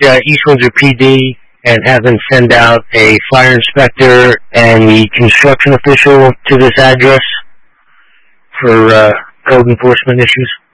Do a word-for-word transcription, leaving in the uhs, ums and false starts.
uh, East Windsor P D and have them send out a fire inspector and the construction official to this address for uh, code enforcement issues?